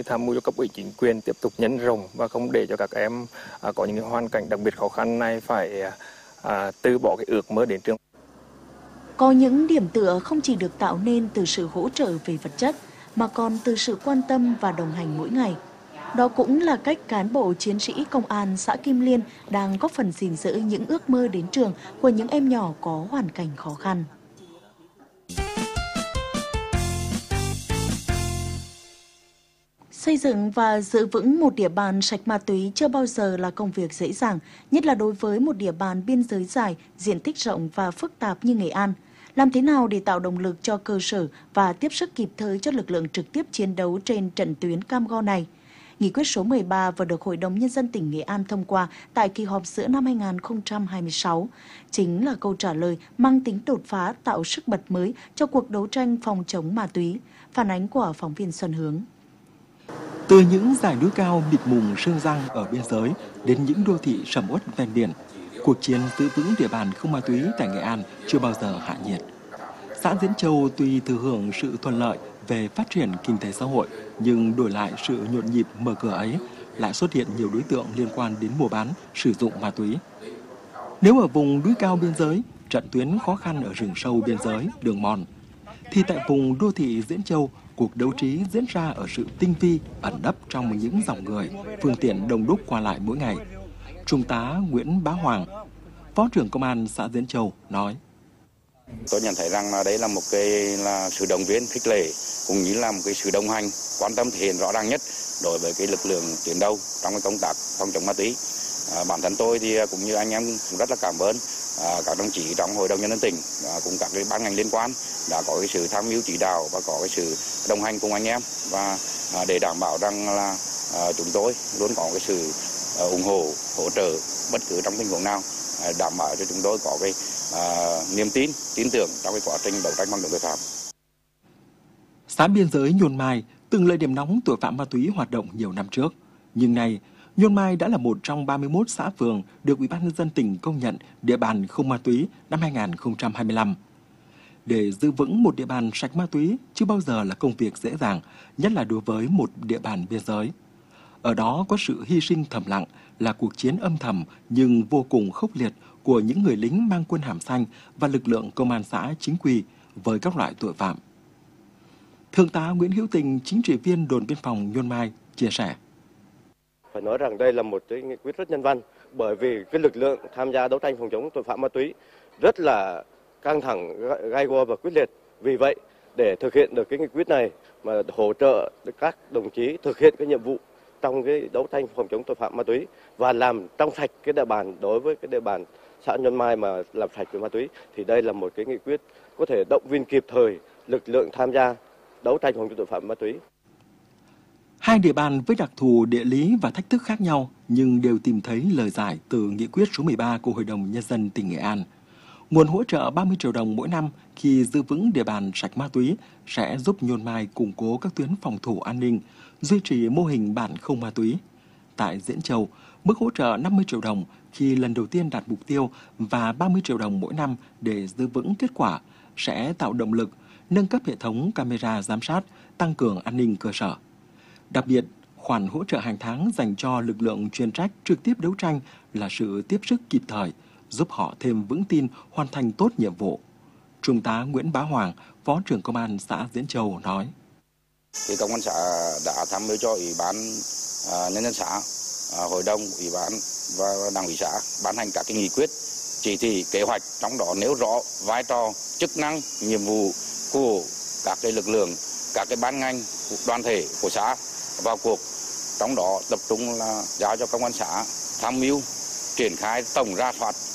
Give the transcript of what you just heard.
Tham mưu cho cấp ủy chính quyền tiếp tục nhân rộng và không để cho các em có những hoàn cảnh đặc biệt khó khăn này phải từ bỏ cái ước mơ đến trường. Có những điểm tựa không chỉ được tạo nên từ sự hỗ trợ về vật chất mà còn từ sự quan tâm và đồng hành mỗi ngày. Đó cũng là cách cán bộ chiến sĩ công an xã Kim Liên đang góp phần gìn giữ những ước mơ đến trường của những em nhỏ có hoàn cảnh khó khăn. Xây dựng và giữ vững một địa bàn sạch ma túy chưa bao giờ là công việc dễ dàng, nhất là đối với một địa bàn biên giới dài, diện tích rộng và phức tạp như Nghệ An. Làm thế nào để tạo động lực cho cơ sở và tiếp sức kịp thời cho lực lượng trực tiếp chiến đấu trên trận tuyến cam go này? Nghị quyết số 13 vừa được Hội đồng Nhân dân tỉnh Nghệ An thông qua tại kỳ họp giữa năm 2026, chính là câu trả lời mang tính đột phá tạo sức bật mới cho cuộc đấu tranh phòng chống ma túy. Phản ánh của phóng viên Xuân Hướng. Từ những dải núi cao mịt mùng sương răng ở biên giới đến những đô thị sầm uất ven biển, cuộc chiến giữ vững địa bàn không ma túy tại Nghệ An chưa bao giờ hạ nhiệt. Xã Diễn Châu tuy thừa hưởng sự thuận lợi về phát triển kinh tế xã hội, nhưng đổi lại sự nhộn nhịp mở cửa ấy lại xuất hiện nhiều đối tượng liên quan đến mua bán, sử dụng ma túy. Nếu ở vùng núi cao biên giới, trận tuyến khó khăn ở rừng sâu biên giới, đường mòn, thì tại vùng đô thị Diễn Châu, cuộc đấu trí diễn ra ở sự tinh vi, ẩn nấp trong những dòng người, phương tiện đông đúc qua lại mỗi ngày. Trung tá Nguyễn Bá Hoàng, Phó trưởng Công an xã Diễn Châu nói: Tôi nhận thấy rằng đây là một sự động viên khích lệ cũng như là một sự đồng hành quan tâm thể hiện rõ ràng nhất đối với lực lượng tuyến đầu trong công tác phòng chống ma túy. Bản thân tôi thì cũng như anh em cũng rất là cảm ơn các đồng chí trong Hội đồng Nhân dân tỉnh cùng các ban ngành liên quan đã có sự tham mưu chỉ đạo và có sự đồng hành cùng anh em, và để đảm bảo rằng là chúng tôi luôn có sự ủng hộ, hỗ trợ bất cứ trong tình huống nào, đảm bảo cho chúng tôi có niềm tin tưởng trong quá trình đấu tranh phòng chống tội phạm. Xã biên giới Nhôn Mai từng là điểm nóng tội phạm ma túy hoạt động nhiều năm trước, nhưng nay Nhôn Mai đã là một trong 31 xã phường được Ủy ban nhân dân tỉnh công nhận địa bàn không ma túy năm 2025. Để giữ vững một địa bàn sạch ma túy chưa bao giờ là công việc dễ dàng, nhất là đối với một địa bàn biên giới. Ở đó có sự hy sinh thầm lặng, là cuộc chiến âm thầm nhưng vô cùng khốc liệt của những người lính mang quân hàm xanh và lực lượng công an xã chính quy với các loại tội phạm. Thượng tá Nguyễn Hữu Tình, chính trị viên đồn biên phòng Nhôn Mai chia sẻ: Phải nói rằng đây là một nghị quyết rất nhân văn, bởi vì lực lượng tham gia đấu tranh phòng chống tội phạm ma túy rất là căng thẳng, gay go và quyết liệt. Vì vậy, để thực hiện được nghị quyết này mà hỗ trợ các đồng chí thực hiện nhiệm vụ trong đấu tranh phòng chống tội phạm ma túy và làm trong sạch địa bàn, đối với địa bàn xã Nhôn Mai mà làm sạch về ma túy, thì đây là một nghị quyết có thể động viên kịp thời lực lượng tham gia đấu tranh phòng chống tội phạm ma túy. Hai địa bàn với đặc thù địa lý và thách thức khác nhau nhưng đều tìm thấy lời giải từ nghị quyết số 13 của Hội đồng Nhân dân tỉnh Nghệ An. Nguồn hỗ trợ 30 triệu đồng mỗi năm khi giữ vững địa bàn sạch ma túy sẽ giúp Nhôn Mai củng cố các tuyến phòng thủ an ninh, duy trì mô hình bản không ma túy. Tại Diễn Châu, mức hỗ trợ 50 triệu đồng khi lần đầu tiên đạt mục tiêu và 30 triệu đồng mỗi năm để giữ vững kết quả sẽ tạo động lực, nâng cấp hệ thống camera giám sát, tăng cường an ninh cơ sở. Đặc biệt, khoản hỗ trợ hàng tháng dành cho lực lượng chuyên trách trực tiếp đấu tranh là sự tiếp sức kịp thời, giúp họ thêm vững tin hoàn thành tốt nhiệm vụ. Trung tá Nguyễn Bá Hoàng, Phó trưởng Công an xã Diễn Châu nói: Công an xã đã tham mưu cho Ủy ban Nhân dân xã, Hội đồng, Ủy ban và Đảng ủy xã ban hành các nghị quyết, chỉ thị, kế hoạch, trong đó nêu rõ vai trò, chức năng, nhiệm vụ của các lực lượng, các ban ngành, đoàn thể của xã vào cuộc. Trong đó tập trung là giao cho công an xã tham mưu triển khai tổng rà soát